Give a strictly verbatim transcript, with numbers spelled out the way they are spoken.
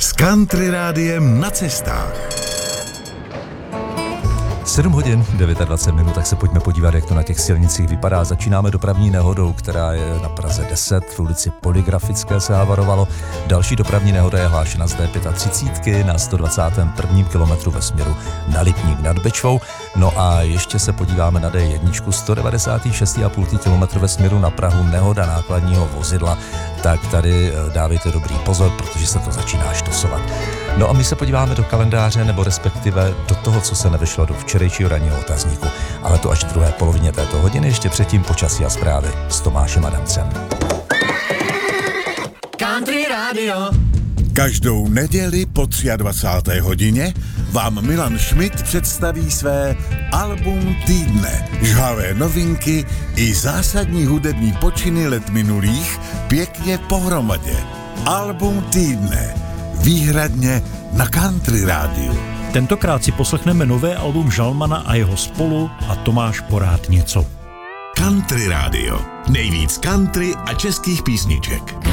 S Country Rádiem na cestách. sedm hodin dvacet devět minut, tak se pojďme podívat, jak to na těch silnicích vypadá. Začínáme dopravní nehodou, která je na Praze deset, v ulici Polygrafické se havarovalo. Další dopravní nehoda je hlášena z D třicet pět na sto dvacátém prvním kilometru ve směru na Lipník nad Bečvou. No a ještě se podíváme na D jedna, sto devadesát šest celá pět kilometru ve směru na Prahu, nehoda nákladního vozidla. Tak tady dávejte dobrý pozor, protože se to začíná štosovat. No a my se podíváme do kalendáře, nebo respektive do toho, co se nevyšlo do včerejšího ranního otazníku. Ale to až v druhé polovině této hodiny, ještě předtím počasí a zprávy s Tomášem Adamcem. Country Radio. Každou neděli po dvacáté třetí hodině vám Milan Schmidt představí své album týdne. Žhavé novinky i zásadní hudební počiny let minulých pěkně pohromadě. Album týdne. Výhradně na Country Rádiu. Tentokrát si poslechneme nové album Žalmana a jeho spolu a Tomáš Porád něco. Country Radio. Nejvíc country a českých písniček.